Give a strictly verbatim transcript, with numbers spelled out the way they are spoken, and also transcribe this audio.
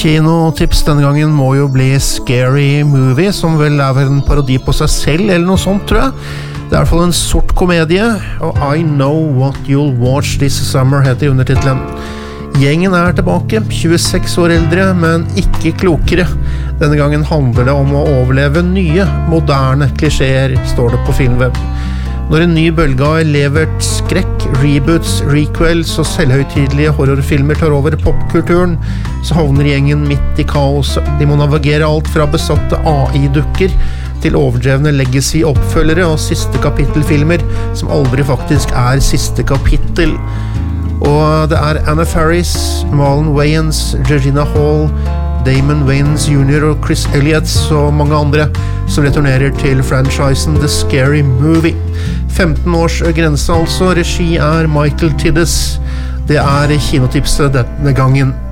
Kinotips denne gangen må jo bli Scary Movie, som vel er vel en parodi på seg selv, eller noe sånt, tror jeg. Det er i hvert fall en sort komedie, og I Know What You'll Watch This Summer heter undertitlen. Gjengen er tilbake, tjueseks år eldre, men ikke klokere. Denne gangen handler det om å overleve nye, moderne klisjeer, står det på Filmweb. Når en ny bølge av elevert skrekk, reboots, requels og selvhøytidelige horrorfilmer tar over popkulturen, så havner gjengen midt i kaos. De må navigere alt fra besatte A I-dukker til overdrevne legacy-oppfølgere og siste kapittelfilmer som aldri faktisk er siste kapittel. Og det er Anna Faris, Marlon Wayans, Regina Hall, Damon Wayans junior og Chris Elliott og mange andre som returnerer til franchisen The Scary Movie. femten års grense altså, regi er Michael Tiddes. Det er kinotipset denne gangen.